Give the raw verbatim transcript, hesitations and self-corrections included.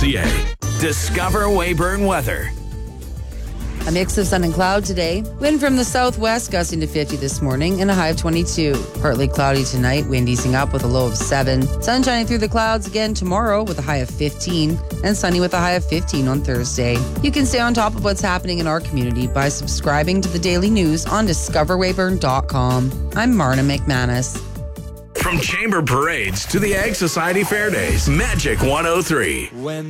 c a. Discover Weyburn weather. A mix of sun and cloud today. Wind from the southwest gusting to fifty this morning and a high of twenty-two. Partly cloudy tonight, wind easing up with a low of seven. Sun shining through the clouds again tomorrow with a high of fifteen and sunny with a high of fifteen on Thursday. You can stay on top of what's happening in our community by subscribing to the daily news on discover weyburn dot com. I'm Marna McManus. From Chamber Parades to the Ag Society Fair Days, Magic one oh three. When